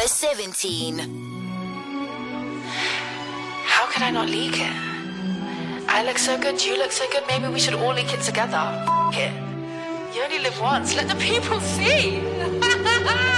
17. How could I not leak it? I look so good, you look so good, maybe we should all leak it together. F*** it. You only live once, let the people see.